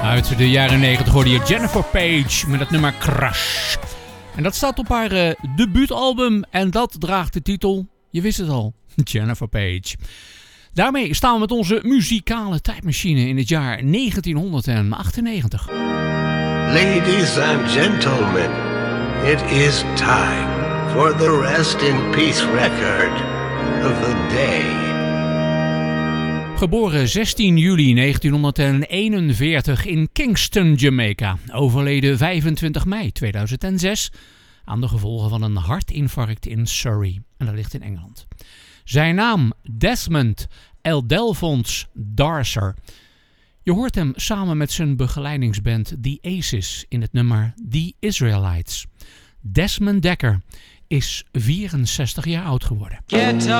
Uit de jaren 90 hoorde je Jennifer Page met het nummer Crush. En dat staat op haar debuutalbum en dat draagt de titel, je wist het al, Jennifer Page. Daarmee staan we met onze muzikale tijdmachine in het jaar 1998. Ladies and gentlemen, it is time for the Rest in Peace record of the day. Geboren 16 juli 1941 in Kingston, Jamaica. Overleden 25 mei 2006 aan de gevolgen van een hartinfarct in Surrey. En dat ligt in Engeland. Zijn naam Desmond Eldelphonse Darcer. Je hoort hem samen met zijn begeleidingsband The Aces in het nummer The Israelites. Desmond Dekker is 64 jaar oud geworden. Get